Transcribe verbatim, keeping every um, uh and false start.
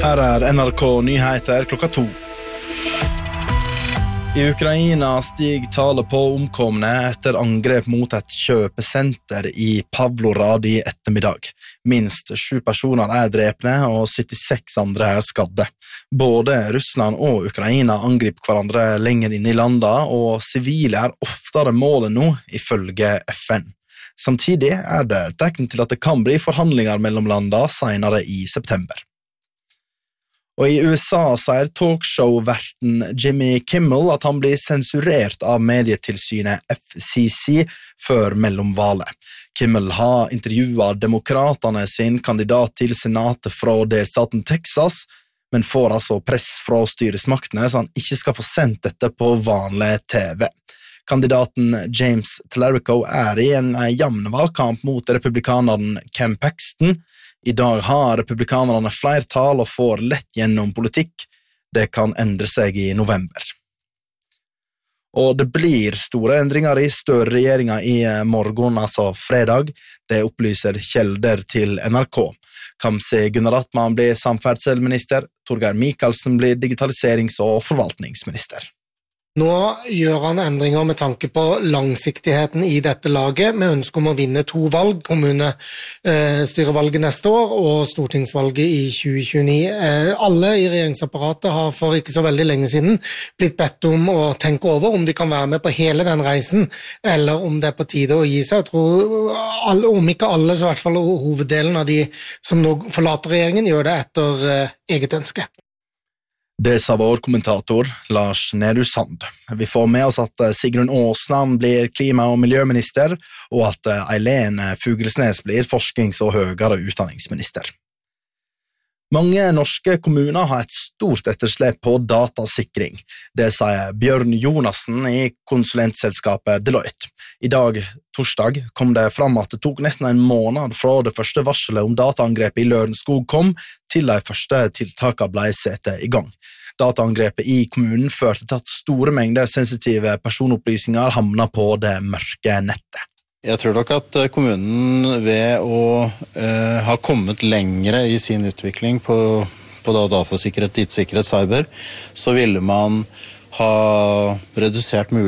Her er N R K Nyheter klokka to. I Ukraina stiger tallet på omkomne etter angrep mot et kjøpesenter i Pavlorad i ettermiddag. Minst sju personer er drepne og syttiseks andre er skadde. Både Russland og Ukraina angriper hverandre lenger inn i landa, og sivile er oftere målet nå, ifølge F N. Samtidig er det tegn til at det kan bli forhandlinger mellom landa senere i september. Og i U S A sier talkshow-verten Jimmy Kimmel at han blir sensurert av medietilsynet F C C før mellomvalet. Kimmel har intervjuet demokratene sin kandidat til senatet fra delstaten Texas, men får altså press fra styresmaktene så han ikke skal få sendt dette på vanlig T V. Kandidaten James Tallarico er i en jevn valgkamp mot republikaneren Ken Paxton. I dag har republikanerne flertall og får lett gjennom politikk. Det kan endre seg i november. Og det blir store endringer i Støre-regjeringen i morgen, altså fredag. Det opplyser kjelder til N R K. Kamzy Gunaratnam blir samferdselsminister, Torgeir Micaelsen blir digitaliserings- og forvaltningsminister. Nå gjør han endringer med tanke på langsiktigheten i dette laget, med ønske om å vinne to valg, kommunestyrevalget neste år og stortingsvalget i tjue tjueni. Alle i regjeringsapparatet har for ikke så veldig lenge siden blitt bedt om å tenke over om de kan være med på hele den reisen, eller om det er på tide å gi seg. Jeg tror, alle, om ikke alle, så i hvert fall hoveddelen av de som nå forlater regjeringen, gjør det etter eget ønske. Det sa vår kommentator Lars Nehru Sand. Vi får med oss at Sigrun Aasland blir klima- og miljøminister, og at Eileen Fuglesnes blir forsknings- og høyere utdanningsminister. Mange norske kommuner har et stort etterslep på datasikring. Det sier Bjørn Jonassen i konsulentselskapet Deloitte. I dag, torsdag, kom det fram at det tok nesten en måned fra det første varselet om dataangrepet i Lørenskog kom, til de første tiltakene ble satt i gang. Dataangrepet i kommunen førte til at store mengder sensitive personopplysninger havnet på det mørke nettet. Jeg tror nok at kommunen ved å eh, ha kommet lengre i sin utvikling på, på da datasikkerhet, IT-sikkerhet, cyber, så ville man ha redusert mulighet